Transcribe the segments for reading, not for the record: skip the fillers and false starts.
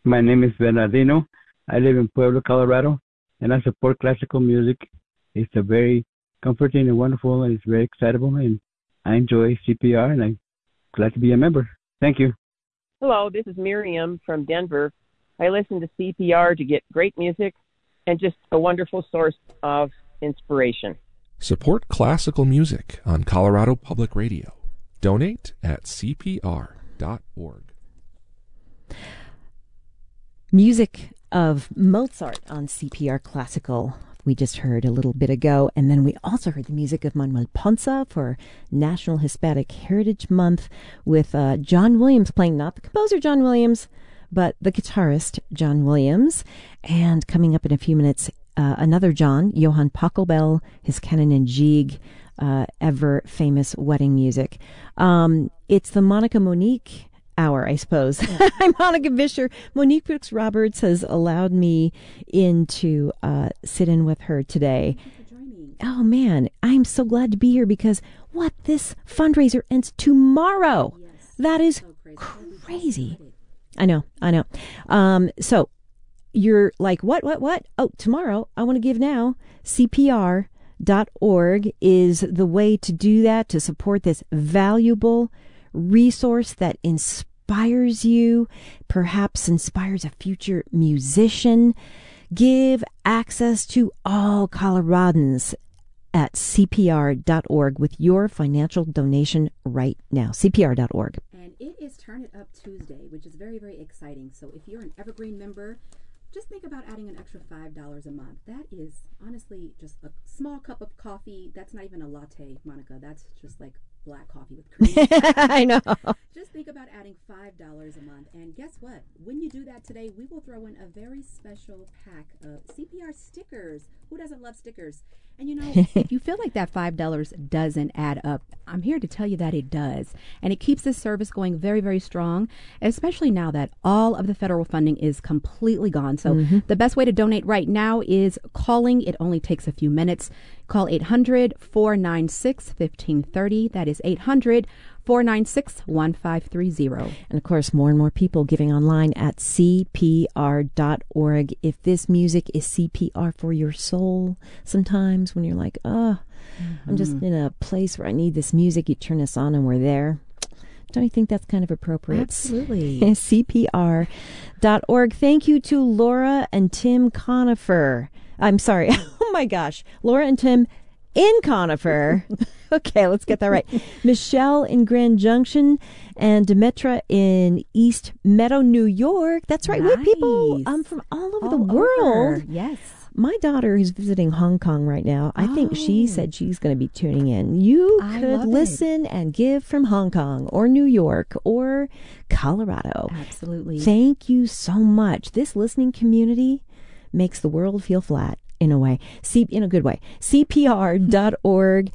My name is Bernardino. I live in Pueblo, Colorado, and I support classical music. It's a very comforting and wonderful, and it's very excitable, and I enjoy CPR, and I'm glad to be a member. Thank you. Hello, this is Miriam from Denver. I listen to CPR to get great music and just a wonderful source of inspiration. Support classical music on Colorado Public Radio. Donate at cpr.org. Music of Mozart on CPR Classical. We just heard a little bit ago, and then we also heard the music of Manuel Ponce for National Hispanic Heritage Month with John Williams playing, not the composer John Williams, but the guitarist John Williams. And coming up in a few minutes, another John, Johann Pachelbel, his Canon and Gigue, ever famous wedding music. It's the Monica Monique hour, I suppose. I'm Monica Vischer. Monique Brooks Roberts has allowed me in to sit in with her today. Thank you for joining. Oh man, I'm so glad to be here because this fundraiser ends tomorrow. Yes. That is So crazy. I know. So you're like, what? Oh, tomorrow. I want to give now. CPR.org is the way to do that, to support this valuable resource that inspires you, perhaps inspires a future musician. Give access to all Coloradans at cpr.org with your financial donation right now. cpr.org. And it is Turn It Up Tuesday, which is very, very exciting. So if you're an Evergreen member, just think about adding an extra $5 a month. That is honestly just a small cup of coffee. That's not even a latte, Monica. That's just like black coffee with cream. I know. Just think about adding $5 a month. And guess what? When you do that today, we will throw in a very special pack of CPR stickers. Who doesn't love stickers? And you know, if you feel like that $5 doesn't add up, I'm here to tell you that it does. And it keeps this service going very, very strong, especially now that all of the federal funding is completely gone. So the best way to donate right now is calling. It only takes a few minutes. Call 800-496-1530. That is 800-496-1530. And of course, more and more people giving online at cpr.org. If this music is CPR for your soul, sometimes when you're like, I'm just in a place where I need this music, you turn us on and we're there. Don't you think that's kind of appropriate? Absolutely. cpr.org. Thank you to Laura and Tim Conifer. I'm sorry. Oh my gosh. Laura and Tim in Conifer. Okay, let's get that right. Michelle in Grand Junction and Demetra in East Meadow, New York. That's right. We have people from all over the world. Yes. My daughter is visiting Hong Kong right now. I think she said she's going to be tuning in. You could listen and give from Hong Kong or New York or Colorado. Absolutely. Thank you so much. This listening community makes the world feel flat. In a way, in a good way. CPR.org,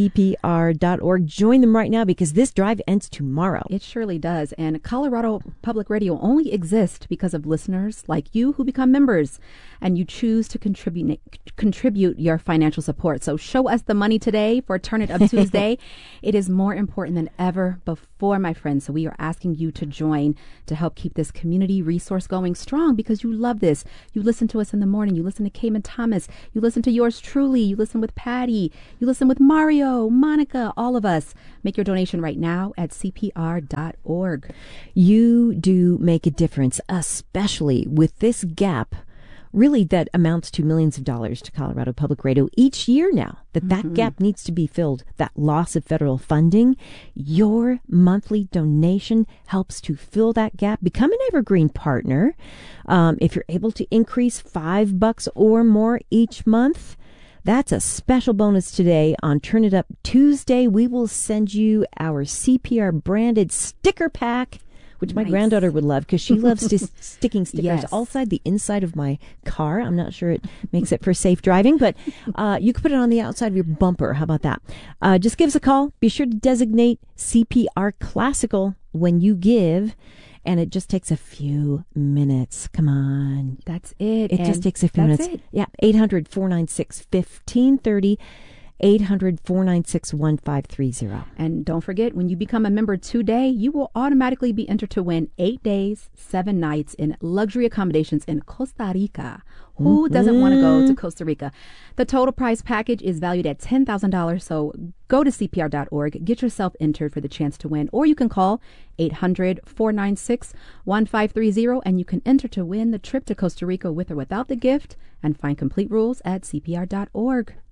CPR.org. Join them right now because this drive ends tomorrow. It surely does. And Colorado Public Radio only exists because of listeners like you who become members and you choose to contribute your financial support. So show us the money today for Turn It Up Tuesday. It is more important than ever before, my friends. So we are asking you to join to help keep this community resource going strong because you love this. You listen to us in the morning. You listen to Cayman Thomas. You listen to yours truly. You listen with Patty. You listen with Mario, Monica, all of us. Make your donation right now at cpr.org. You do make a difference, especially with this gap, really that amounts to millions of dollars to Colorado Public Radio each year now, that gap needs to be filled, that loss of federal funding. Your monthly donation helps to fill that gap. Become an Evergreen partner. If you're able to increase $5 or more each month, that's a special bonus today on Turn It Up Tuesday. We will send you our CPR branded sticker pack, which my granddaughter would love because she loves sticking stickers outside the inside of my car. I'm not sure it makes it for safe driving, but you could put it on the outside of your bumper. How about that? Just give us a call. Be sure to designate CPR Classical when you give. And it just takes a few minutes. Come on. That's it. It just takes a few minutes. It. Yeah, 800-496-1530. 800-496-1530. And don't forget, when you become a member today, you will automatically be entered to win 8 days, 7 nights in luxury accommodations in Costa Rica. Who doesn't want to go to Costa Rica? The total prize package is valued at $10,000. So go to CPR.org, get yourself entered for the chance to win, or you can call 800-496-1530 and you can enter to win the trip to Costa Rica with or without the gift, and find complete rules at CPR.org.